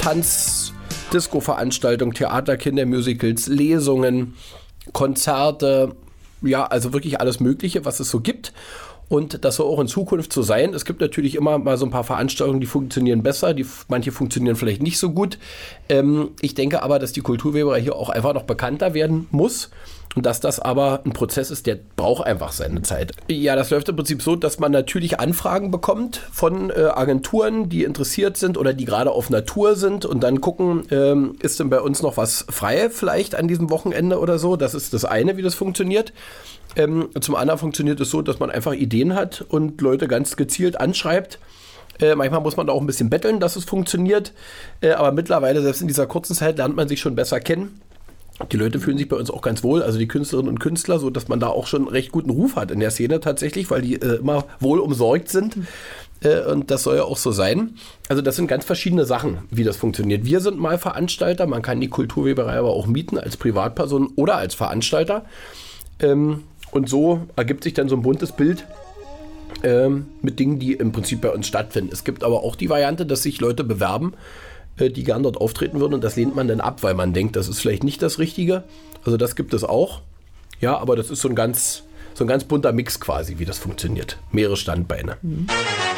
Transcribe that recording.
Disco-Veranstaltungen, Theater, Kindermusicals, Lesungen, Konzerte, ja, also wirklich alles Mögliche, was es so gibt. Und das soll auch in Zukunft so sein. Es gibt natürlich immer mal so ein paar Veranstaltungen, die funktionieren besser, manche funktionieren vielleicht nicht so gut. Ich denke aber, dass die Kulturweberei hier auch einfach noch bekannter werden muss. Und dass das aber ein Prozess ist, der braucht einfach seine Zeit. Ja, das läuft im Prinzip so, dass man natürlich Anfragen bekommt von Agenturen, die interessiert sind oder die gerade auf Natur sind und dann gucken, ist denn bei uns noch was frei vielleicht an diesem Wochenende oder so. Das ist das eine, wie das funktioniert. Zum anderen funktioniert es so, dass man einfach Ideen hat und Leute ganz gezielt anschreibt. Manchmal muss man da auch ein bisschen betteln, dass es funktioniert. Aber mittlerweile, selbst in dieser kurzen Zeit, lernt man sich schon besser kennen. Die Leute fühlen sich bei uns auch ganz wohl, also die Künstlerinnen und Künstler, so dass man da auch schon einen recht guten Ruf hat in der Szene tatsächlich, weil die immer wohl umsorgt sind. Und das soll ja auch so sein. Also das sind ganz verschiedene Sachen, wie das funktioniert. Wir sind mal Veranstalter, man kann die Kulturweberei aber auch mieten als Privatperson oder als Veranstalter. Und so ergibt sich dann so ein buntes Bild mit Dingen, die im Prinzip bei uns stattfinden. Es gibt aber auch die Variante, dass sich Leute bewerben, die gern dort auftreten würden und das lehnt man dann ab, weil man denkt, das ist vielleicht nicht das Richtige. Also das gibt es auch. Ja, aber das ist so ein ganz bunter Mix quasi, wie das funktioniert. Mehrere Standbeine.